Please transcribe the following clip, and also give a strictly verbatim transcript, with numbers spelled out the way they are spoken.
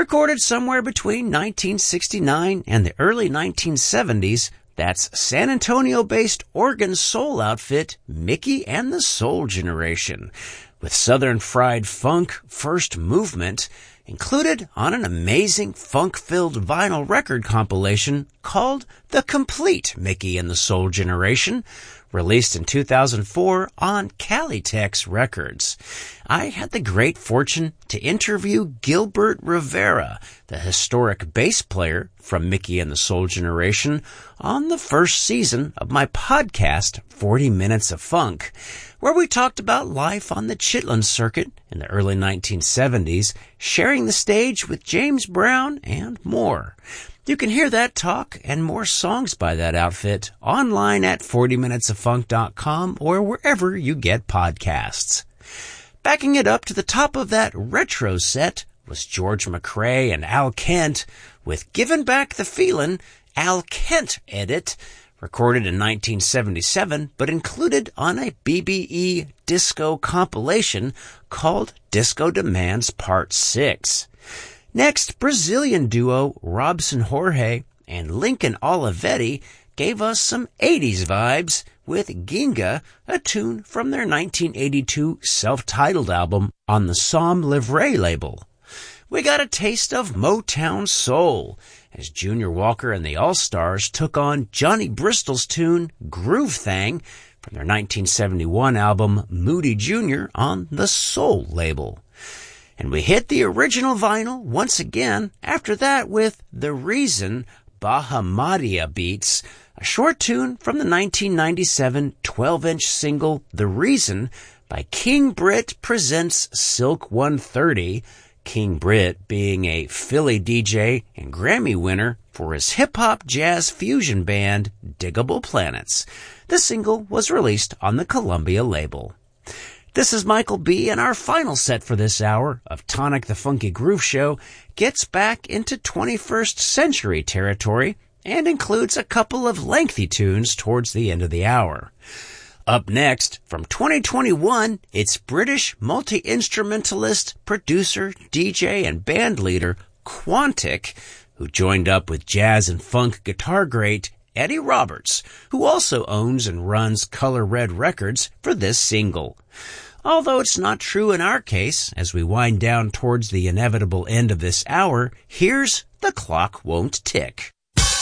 Recorded somewhere between nineteen sixty-nine and the early nineteen seventies, that's San Antonio-based organ soul outfit Mickey and the Soul Generation, with Southern Fried Funk First Movement, included on an amazing funk-filled vinyl record compilation called The Complete Mickey and the Soul Generation, released in two thousand four on Calitex Records. I had the great fortune to interview Gilbert Rivera, the historic bass player from Mickey and the Soul Generation, on the first season of my podcast, forty minutes of Funk, where we talked about life on the Chitlin circuit in the early nineteen seventies, sharing the stage with James Brown, and more. You can hear that talk and more songs by that outfit online at forty minutes of funk dot com or wherever you get podcasts. Backing it up to the top of that retro set was George McCrae and Al Kent with Givin' Back the Feelin', Al Kent edit, recorded in nineteen seventy-seven, but included on a B B E disco compilation called Disco Demands Part six. Next, Brazilian duo Robson Jorge and Lincoln Olivetti gave us some eighties vibes with Ginga, a tune from their nineteen eighty-two self-titled album on the Somme Livre label. We got a taste of Motown Soul as Junior Walker and the All-Stars took on Johnny Bristol's tune Groove Thang from their nineteen seventy-one album Moody Junior on the Soul label. And we hit the original vinyl once again after that with The Reason, Bahamadia Beats, a short tune from the nineteen ninety-seven twelve-inch single The Reason by King Britt Presents Silk one thirty, King Britt being a Philly D J and Grammy winner for his hip-hop jazz fusion band Diggable Planets. The single was released on the Columbia label. This is Michael B., and our final set for this hour of Tonic the Funky Groove Show gets back into twenty-first century territory and includes a couple of lengthy tunes towards the end of the hour. Up next, from twenty twenty-one, it's British multi-instrumentalist, producer, D J, and band leader Quantic, who joined up with jazz and funk guitar great Eddie Roberts, who also owns and runs Color Red Records, for this single. Although it's not true in our case, as we wind down towards the inevitable end of this hour, here's The Clock Won't Tick.